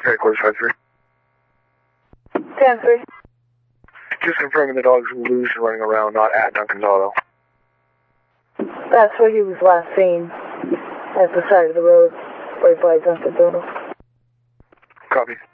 Headquarters 5-3. 10-3. Just confirming the dog's loose and running around, not at Duncan's Auto. That's where he was last seen, at the side of the road, right by Duncan's Auto. Copy.